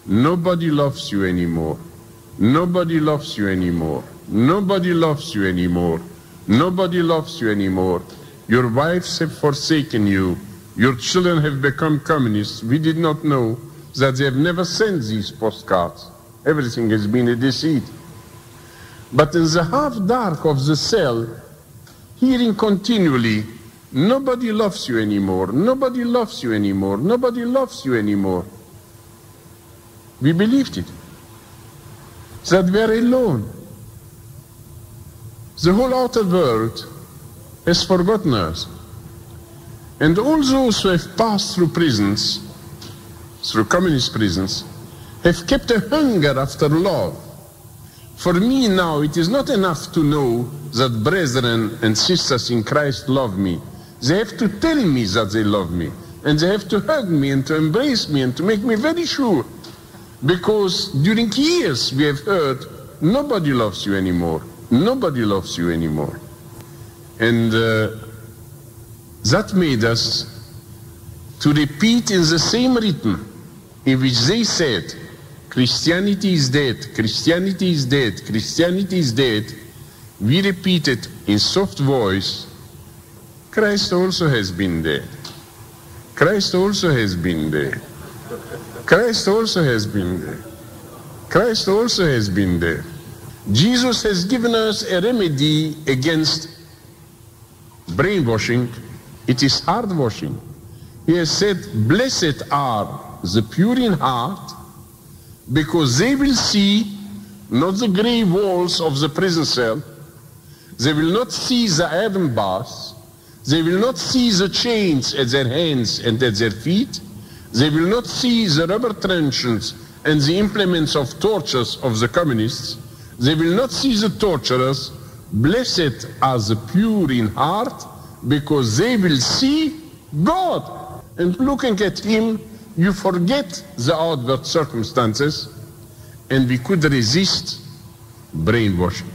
Nobody loves you anymore. Nobody loves you anymore. Nobody loves you anymore. Nobody loves you anymore. Your wives have forsaken you. Your children have become communists. We did not know that they have never sent these postcards. Everything has been a deceit. But in the half dark of the cell, hearing continually, nobody loves you anymore. Nobody loves you anymore. Nobody loves you anymore. We believed it. That we are alone. The whole outer world has forgotten us. And all those who have passed through prisons, through communist prisons, have kept a hunger after love. For me now, it is not enough to know that brethren and sisters in Christ love me. They have to tell me that they love me. And they have to hug me and to embrace me and to make me very sure. Because during years we have heard, nobody loves you anymore. Nobody loves you anymore. And that made us to repeat in the same rhythm in which they said, Christianity is dead, Christianity is dead, Christianity is dead. We repeated in soft voice, Christ also has been dead. Christ also has been dead. Christ also has been there. Christ also has been there. Jesus has given us a remedy against brainwashing. It is heart washing. He has said, blessed are the pure in heart, because they will see not the gray walls of the prison cell. They will not see the iron bars. They will not see the chains at their hands and at their feet. They will not see the rubber truncheons and the implements of tortures of the communists. They will not see the torturers. Blessed are the pure in heart, because they will see God. And looking at Him, you forget the outward circumstances, and we could resist brainwashing.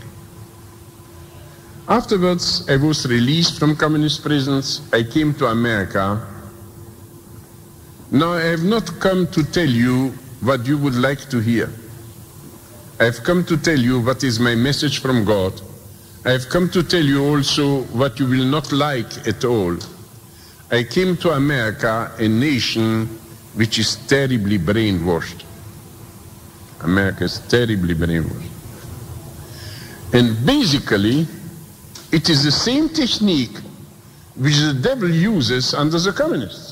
Afterwards, I was released from communist prisons. I came to America. Now, I have not come to tell you what you would like to hear. I have come to tell you what is my message from God. I have come to tell you also what you will not like at all. I came to America, a nation which is terribly brainwashed. America is terribly brainwashed. And basically, it is the same technique which the devil uses under the communists.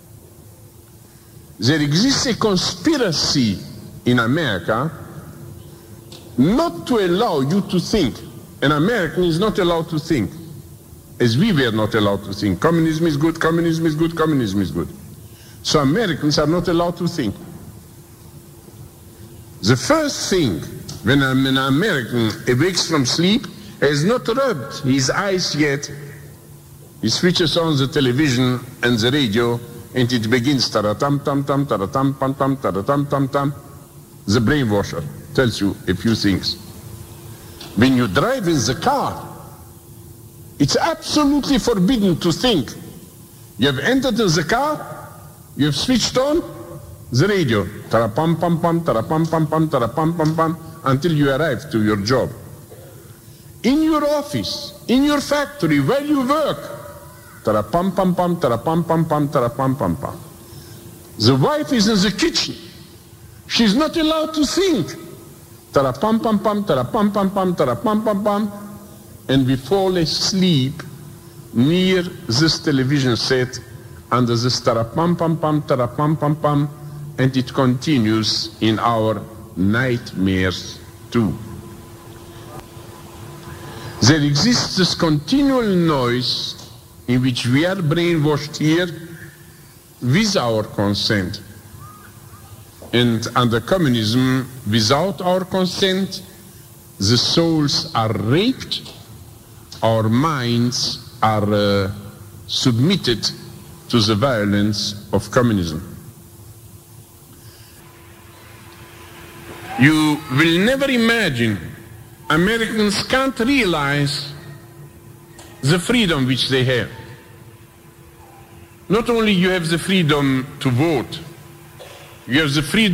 There exists a conspiracy in America not to allow you to think. An American is not allowed to think, as we were not allowed to think. Communism is good, communism is good, communism is good. So Americans are not allowed to think. The first thing when an American awakes from sleep, has not rubbed his eyes yet, he switches on the television and the radio, and it begins taratam-tam-tam, taratam-pam-tam, taratam-tam-tam. The brainwasher tells you a few things. When you drive in the car, it's absolutely forbidden to think. You have entered in the car, you have switched on the radio, tarapam-pam-pam, tarapam-pam-pam, tarapam-pam-pam, until you arrive to your job. In your office, in your factory, where you work, tarapam-pam-pam, tarapam-pam-pam, tarapam-pam-pam. The wife is in the kitchen. She's not allowed to think. Tarapam-pam-pam, tarapam-pam-pam, tarapam-pam-pam. And we fall asleep near this television set under this tarapam-pam-pam, tarapam-pam-pam, and it continues in our nightmares too. There exists this continual noise in which we are brainwashed here with our consent. And under communism, without our consent, the souls are raped, our minds are submitted to the violence of communism. You will never imagine, Americans can't realize the freedom which they have. Not only you have the freedom to vote, you have the freedom